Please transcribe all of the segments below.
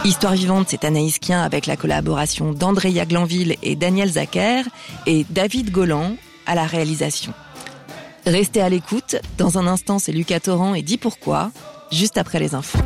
Histoire vivante, c'est Anaïs Kien avec la collaboration d'Andrea Glanville et Daniel Zacher et David Golan à la réalisation. Restez à l'écoute. Dans un instant, c'est Lucas Torrent et Dis pourquoi, juste après les infos.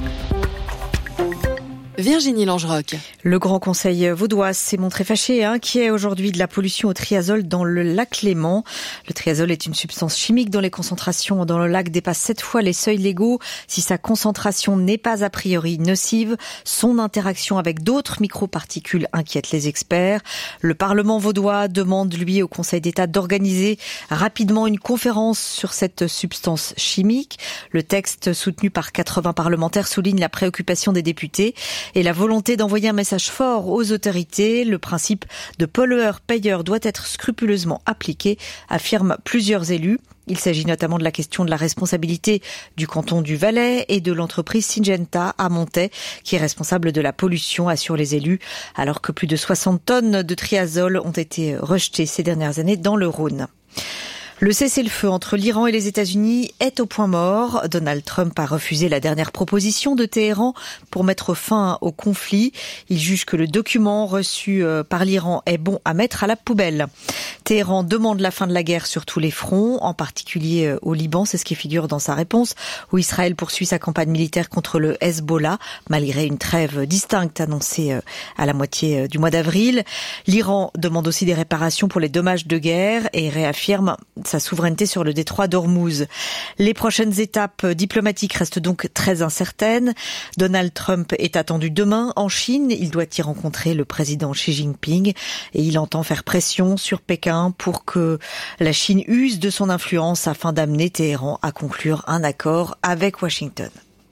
Virginie Langeroc. Le Grand Conseil vaudois s'est montré fâché et inquiet aujourd'hui de la pollution au triazole dans le lac Léman. Le triazole est une substance chimique dont les concentrations dans le lac dépassent 7 fois les seuils légaux. Si sa concentration n'est pas a priori nocive, son interaction avec d'autres microparticules inquiète les experts. Le Parlement vaudois demande, lui, au Conseil d'État d'organiser rapidement une conférence sur cette substance chimique. Le texte, soutenu par 80 parlementaires, souligne la préoccupation des députés et la volonté d'envoyer un message fort aux autorités. Le principe de pollueur-payeur doit être scrupuleusement appliqué, affirment plusieurs élus. Il s'agit notamment de la question de la responsabilité du canton du Valais et de l'entreprise Syngenta à Montaix, qui est responsable de la pollution, assurent les élus, alors que plus de 60 tonnes de triazole ont été rejetées ces dernières années dans le Rhône. Le cessez-le-feu entre l'Iran et les États-Unis est au point mort. Donald Trump a refusé la dernière proposition de Téhéran pour mettre fin au conflit. Il juge que le document reçu par l'Iran est bon à mettre à la poubelle. Téhéran demande la fin de la guerre sur tous les fronts, en particulier au Liban, c'est ce qui figure dans sa réponse, où Israël poursuit sa campagne militaire contre le Hezbollah, malgré une trêve distincte annoncée à la moitié du mois d'avril. L'Iran demande aussi des réparations pour les dommages de guerre et réaffirme sa souveraineté sur le détroit d'Ormuz. Les prochaines étapes diplomatiques restent donc très incertaines. Donald Trump est attendu demain en Chine. Il doit y rencontrer le président Xi Jinping et il entend faire pression sur Pékin pour que la Chine use de son influence afin d'amener Téhéran à conclure un accord avec Washington.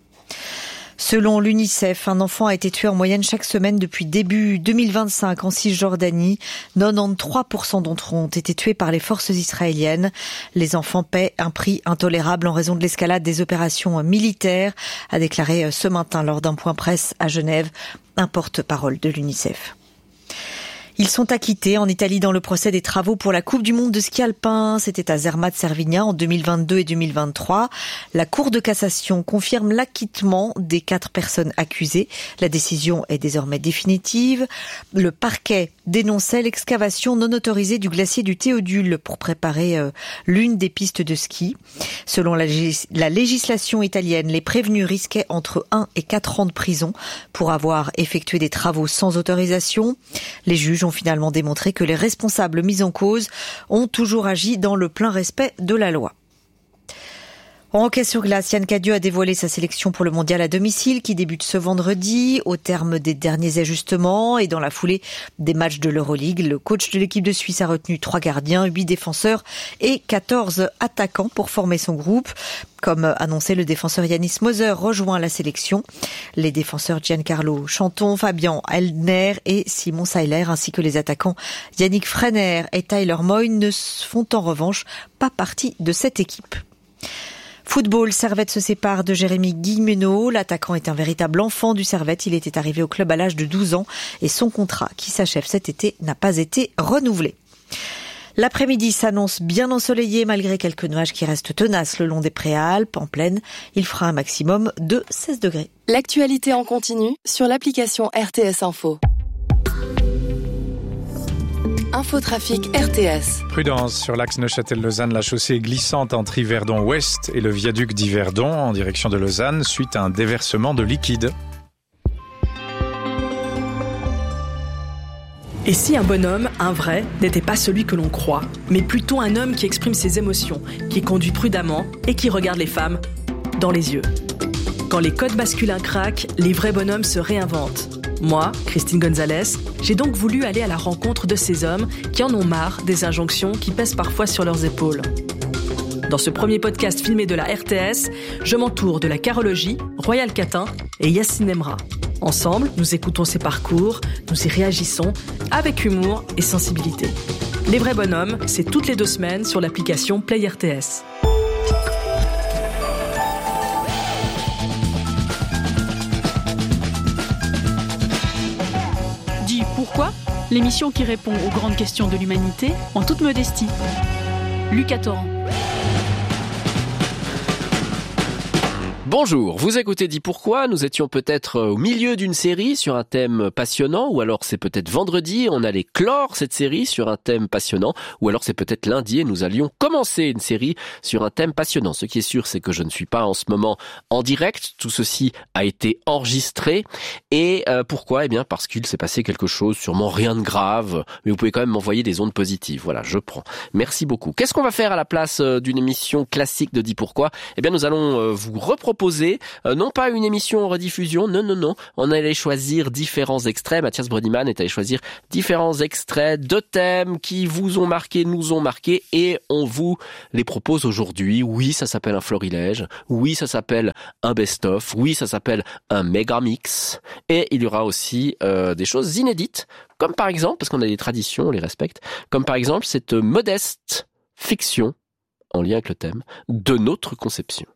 Selon l'UNICEF, un enfant a été tué en moyenne chaque semaine depuis début 2025 en Cisjordanie. 93% d'entre eux ont été tués par les forces israéliennes. Les enfants paient un prix intolérable en raison de l'escalade des opérations militaires, a déclaré ce matin lors d'un point presse à Genève un porte-parole de l'UNICEF. Ils sont acquittés en Italie dans le procès des travaux pour la Coupe du monde de ski alpin. C'était à Zermatt Cervinia en 2022 et 2023. La Cour de cassation confirme l'acquittement des 4 personnes accusées. La décision est désormais définitive. Le parquet dénonçait l'excavation non autorisée du glacier du Théodule pour préparer l'une des pistes de ski. Selon la législation italienne, les prévenus risquaient entre 1 et 4 ans de prison pour avoir effectué des travaux sans autorisation. Les juges ont finalement démontré que les responsables mis en cause ont toujours agi dans le plein respect de la loi. En hockey sur glace, Yann Cadieux a dévoilé sa sélection pour le mondial à domicile qui débute ce vendredi. Au terme des derniers ajustements et dans la foulée des matchs de l'Euroleague, le coach de l'équipe de Suisse a retenu 3 gardiens, 8 défenseurs et 14 attaquants pour former son groupe. Comme annoncé, le défenseur Yannis Moser rejoint la sélection. Les défenseurs Giancarlo Chanton, Fabian Eldner et Simon Seiler, ainsi que les attaquants Yannick Freiner et Tyler Moyne ne font en revanche pas partie de cette équipe. Football, Servette se sépare de Jérémy Guillemeno. L'attaquant est un véritable enfant du Servette. Il était arrivé au club à l'âge de 12 ans et son contrat, qui s'achève cet été, n'a pas été renouvelé. L'après-midi s'annonce bien ensoleillé malgré quelques nuages qui restent tenaces le long des Préalpes. En plaine, il fera un maximum de 16 degrés. L'actualité en continu sur l'application RTS Info. Infotrafic RTS. Prudence sur l'axe Neuchâtel-Lausanne. La chaussée est glissante entre Yverdon-Ouest et le viaduc d'Yverdon en direction de Lausanne suite à un déversement de liquide. Et si un bonhomme, un vrai, n'était pas celui que l'on croit, mais plutôt un homme qui exprime ses émotions, qui conduit prudemment et qui regarde les femmes dans les yeux. Quand les codes masculins craquent, les vrais bonhommes se réinventent. Moi, Christine Gonzalez, j'ai donc voulu aller à la rencontre de ces hommes qui en ont marre des injonctions qui pèsent parfois sur leurs épaules. Dans ce premier podcast filmé de la RTS, je m'entoure de la carologie, Royal Catin et Yacine Emra. Ensemble, nous écoutons ces parcours, nous y réagissons avec humour et sensibilité. Les vrais bonhommes, c'est toutes les 2 semaines sur l'application Play RTS. Dis pourquoi ? L'émission qui répond aux grandes questions de l'humanité en toute modestie. Lucas Torrent. Bonjour, vous écoutez Dis Pourquoi, nous étions peut-être au milieu d'une série sur un thème passionnant, ou alors c'est peut-être vendredi, on allait clore cette série sur un thème passionnant, ou alors c'est peut-être lundi et nous allions commencer une série sur un thème passionnant. Ce qui est sûr, c'est que je ne suis pas en ce moment en direct, tout ceci a été enregistré, et pourquoi ? Eh bien parce qu'il s'est passé quelque chose, sûrement rien de grave, mais vous pouvez quand même m'envoyer des ondes positives, voilà, je prends. Merci beaucoup. Qu'est-ce qu'on va faire à la place d'une émission classique de Dis Pourquoi ? Eh bien nous allons vous reproposer non pas une émission en rediffusion, non. On allait choisir différents extraits. Mathias Brodiman est allé choisir différents extraits de thèmes qui vous ont marqué, nous ont marqué, et on vous les propose aujourd'hui. Oui, ça s'appelle un florilège. Oui, ça s'appelle un best-of. Oui, ça s'appelle un méga mix. Et il y aura aussi des choses inédites, comme par exemple, parce qu'on a des traditions, on les respecte, comme par exemple cette modeste fiction, en lien avec le thème, de notre conception.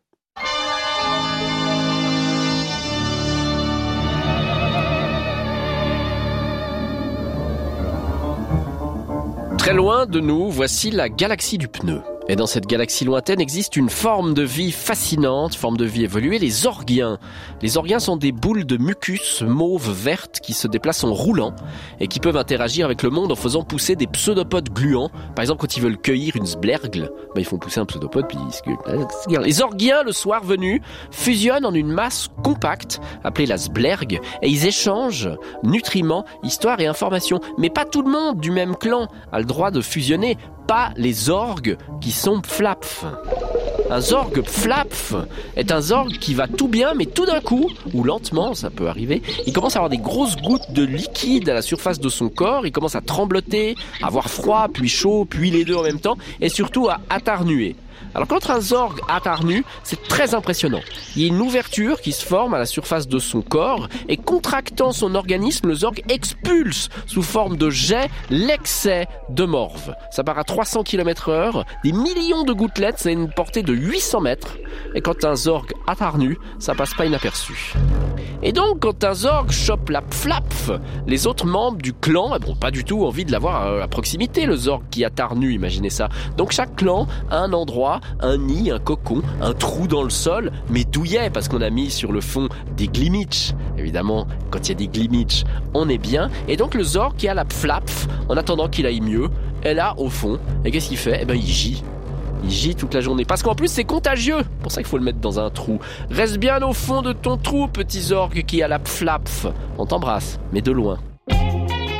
Très loin de nous, voici la galaxie du pneu. Et dans cette galaxie lointaine existe une forme de vie fascinante, forme de vie évoluée, les Orguiens. Les Orguiens sont des boules de mucus mauve vertes qui se déplacent en roulant et qui peuvent interagir avec le monde en faisant pousser des pseudopodes gluants. Par exemple, quand ils veulent cueillir une sblergle, ils font pousser un pseudopode puis ils... Les Orguiens, le soir venu, fusionnent en une masse compacte appelée la sblergue et ils échangent nutriments, histoire et informations. Mais pas tout le monde du même clan a le droit de fusionner. Pas les Zorgs qui sont pflapf. Un Zorg pflapf est un Zorg qui va tout bien, mais tout d'un coup, ou lentement, ça peut arriver, il commence à avoir des grosses gouttes de liquide à la surface de son corps, il commence à trembloter, à avoir froid, puis chaud, puis les deux en même temps, et surtout à attarnuer. Alors quand un Zorg attarnue, c'est très impressionnant. Il y a une ouverture qui se forme à la surface de son corps et contractant son organisme, le Zorg expulse sous forme de jet l'excès de morve. Ça part à 300 km/h, des millions de gouttelettes, c'est une portée de 800 mètres. Et quand un Zorg attarnue, ça passe pas inaperçu. Et donc quand un Zorg chope la pflapf, les autres membres du clan n'ont pas du tout envie de l'avoir à proximité, le Zorg qui attarnue, imaginez ça. Donc chaque clan a un endroit, un nid, un cocon, un trou dans le sol, mais douillet parce qu'on a mis sur le fond des glimitch. Évidemment, quand il y a des glimitch, on est bien. Et donc le Zorg qui a la pflapf, en attendant qu'il aille mieux, est là au fond. Et qu'est-ce qu'il fait ? Eh ben il gît. Il gît toute la journée. Parce qu'en plus, c'est contagieux. C'est pour ça qu'il faut le mettre dans un trou. Reste bien au fond de ton trou, petit Zorg qui a la pflapf. On t'embrasse, mais de loin.